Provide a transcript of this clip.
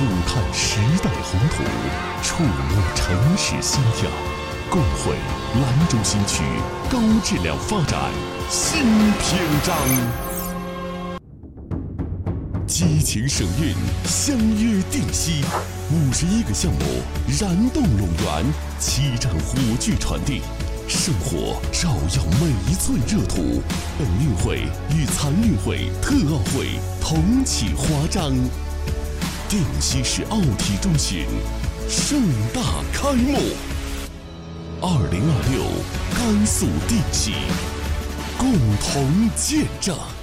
俯瞰时代宏图，触摸城市心跳，共绘兰州新区高质量发展新篇章。激情盛韵，相约定西，51个项目燃动龙源，7站火炬传递，生活照耀每一寸热土。本运会与残运会、特奥会同启华章，定西市奥体中心盛大开幕。2026甘肃定西，共同见证。